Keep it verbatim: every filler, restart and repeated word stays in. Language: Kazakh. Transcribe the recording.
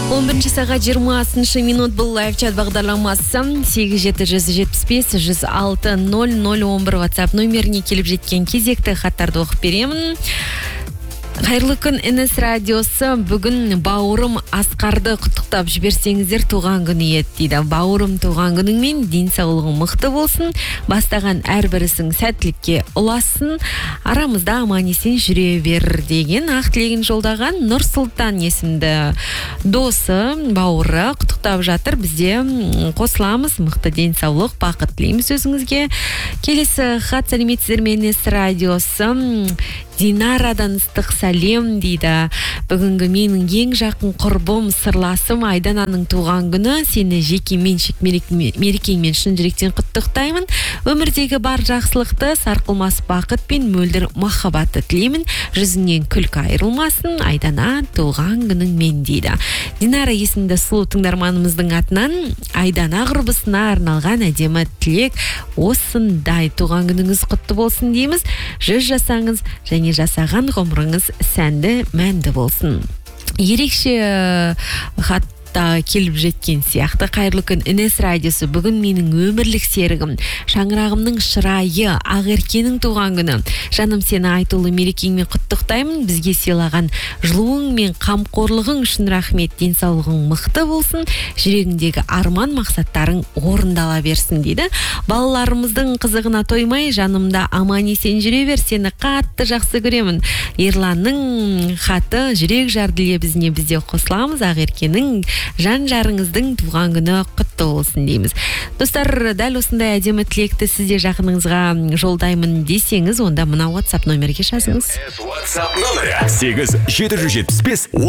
он бірінші сағат жиырмасыншы минут бұл лайв-чат бағдарламасы сегіз жеті жүз жетпіс бес жүз алты нөл нөл он бір WhatsApp нөміріне келіп жеткен кезекті хаттарды оқып беремін. Қайырлы күн, эн-эс радиосы. Бүгін бауырым Асқарды құттықтап жіберсеңіздер туған күні еді дейді. Бауырым туған күніңмен денсаулығың мықты болсын, бастаған әрбірісің сәттілікке ұласын, арамызда аман есен жүре бер деген ақ тілегін жолдаған Нұрсұлтан есімді досы, бауыры құттықтап жатыр. Бізде қосыламыз, мықты денсаулық, бақыт тілейміз өзіңізге. Келесі хат, сәлеметсіздер ме, эн-эс радиосы. Динарадан ыстық сәлем дейді. Бүгінгі менің ең жақын құрбым, сырласым Айдананың туған күні. Сені жеке меншік мерекеңмен шын жүректен құттықтаймын. Өмірдегі бар жақсылықты, сарқылмас бақыт пен мөлдір махаббатты тілеймін. Жүзіңнен күлкі айырылмасын, Айдана туған күніңмен дейді. Динара есімді сұлу тыңдарманымыздың атынан Айдана құрбысына арналған әдемі тілек. Осындай туған күніңіз құтты болсын дейміз. Жүз жасаңыз және жасаған ғұмырыңыз сәнді, мәнді болсын. Ерекше хат келіп жеткен сияқты. Қайырлы күн, эн-эс радиосы. Бүгін менің өмірлік серігім, шаңырағымның шырайы, Ақеркенің туған күні. Жаным, сені айтулы мерекеңмен құттықтаймын. Бізге сыйлаған жылуың мен қамқорлығың үшін рахмет. Денсаулығың мықты болсын, жүрегіңдегі арман мақсаттарың орындала берсін дейді. Балаларымыздың қызығына тоймай, жанымда аман есен жүре бер, сені қатты жақсы көремін. Ерланның хаты, жүрек жарды лебізіне бізде қосыламыз. Ақеркенің жан жарыңыздың туған күні құтты болсын дейміз. Достар, дәл осындай әдемі тілекті сізде жақыныңызға жолдаймын десеңіз, онда мына WhatsApp нөмерге жазыңыз. WhatsApp нөмірі сегіз жеті жүз жетпіс бес